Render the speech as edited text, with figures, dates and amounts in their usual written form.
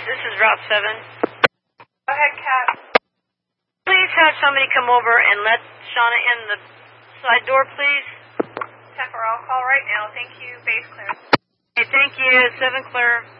This is Route 7. Go ahead, Kat. Please have somebody come over and let Shauna in the side door, please. 10-4, I'll call right now. Thank you. Base clear. Okay, thank you. 7 clear.